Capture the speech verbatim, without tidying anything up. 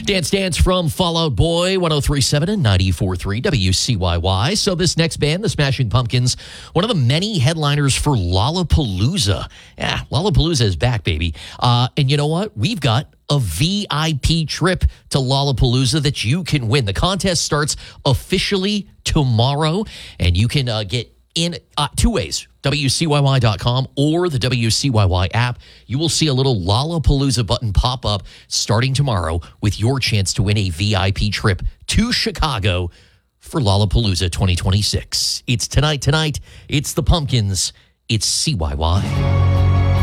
Dance Dance from Fall Out Boy, one oh three point seven and ninety-four point three W C Y Y. So this next band, the Smashing Pumpkins, one of the many headliners for Lollapalooza. Yeah, Lollapalooza is back, baby. Uh, and you know what? We've got a V I P trip to Lollapalooza that you can win. The contest starts officially tomorrow, and you can uh, get in uh, two ways, W C Y Y dot com or the W C Y Y app. You will see a little Lollapalooza button pop up starting tomorrow with your chance to win a V I P trip to Chicago for Lollapalooza twenty twenty-six. It's tonight, tonight. It's the Pumpkins. It's C Y Y.